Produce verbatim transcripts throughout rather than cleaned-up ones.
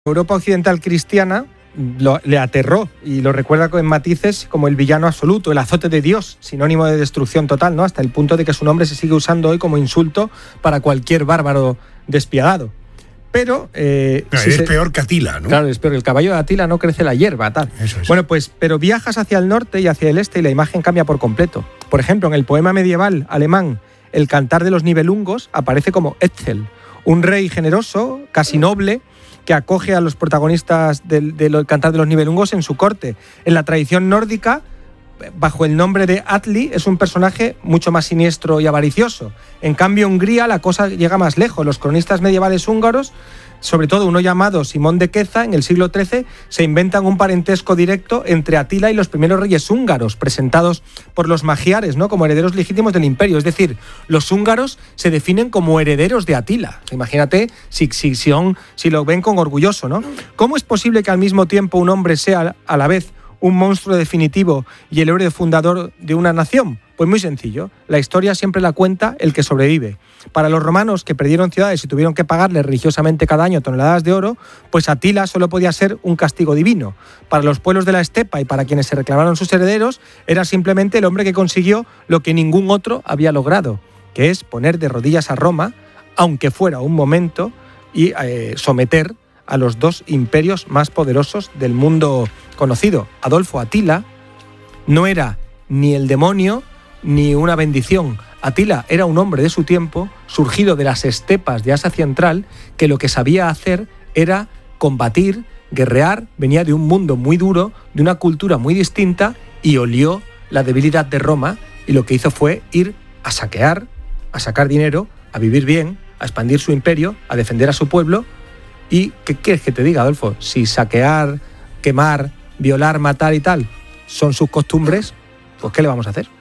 Europa occidental cristiana lo, le aterró y lo recuerda con matices como el villano absoluto, el azote de Dios, sinónimo de destrucción total, ¿no? Hasta el punto de que su nombre se sigue usando hoy como insulto para cualquier bárbaro despiadado. Pero... Eh, no, si es se... peor que Atila, ¿no? Claro, es peor. El caballo de Atila no crece la hierba, tal. Eso es. Bueno, pues, pero viajas hacia el norte y hacia el este y la imagen cambia por completo. Por ejemplo, en el poema medieval alemán El cantar de los Nibelungos aparece como Etzel, un rey generoso, casi noble, que acoge a los protagonistas del, del cantar de los Nibelungos en su corte. En la tradición nórdica, bajo el nombre de Atli, es un personaje mucho más siniestro y avaricioso. En cambio, en Hungría la cosa llega más lejos. Los cronistas medievales húngaros, sobre todo uno llamado Simón de Queza, en el siglo trece, se inventan un parentesco directo entre Atila y los primeros reyes húngaros, presentados por los magiares, ¿no?, como herederos legítimos del imperio. Es decir, los húngaros se definen como herederos de Atila. Imagínate si, si, si, son, si lo ven con orgulloso, ¿no? ¿Cómo es posible que al mismo tiempo un hombre sea a la vez un monstruo definitivo y el héroe fundador de una nación? Pues muy sencillo, la historia siempre la cuenta el que sobrevive. Para los romanos, que perdieron ciudades y tuvieron que pagarle religiosamente cada año toneladas de oro, pues Atila solo podía ser un castigo divino. Para los pueblos de la estepa y para quienes se reclamaron sus herederos, era simplemente el hombre que consiguió lo que ningún otro había logrado, que es poner de rodillas a Roma, aunque fuera un momento, y eh, someter a los dos imperios más poderosos del mundo conocido. Adolfo Atila no era ni el demonio ni una bendición. Atila era un hombre de su tiempo, surgido de las estepas de Asia Central, que lo que sabía hacer era combatir, guerrear, venía de un mundo muy duro, de una cultura muy distinta, y olió la debilidad de Roma, y lo que hizo fue ir a saquear, a sacar dinero, a vivir bien, a expandir su imperio, a defender a su pueblo. ¿Y qué quieres que te diga, Adolfo? Si saquear, quemar, violar, matar y tal son sus costumbres, pues ¿qué le vamos a hacer?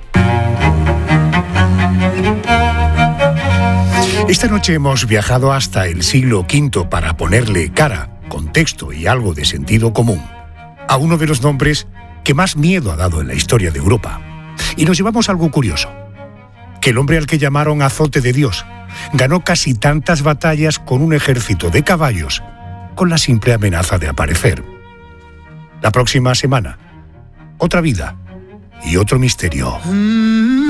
Esta noche hemos viajado hasta el siglo quinto para ponerle cara, contexto y algo de sentido común a uno de los nombres que más miedo ha dado en la historia de Europa. Y nos llevamos algo curioso, que el hombre al que llamaron azote de Dios ganó casi tantas batallas con un ejército de caballos con la simple amenaza de aparecer. La próxima semana, otra vida y otro misterio.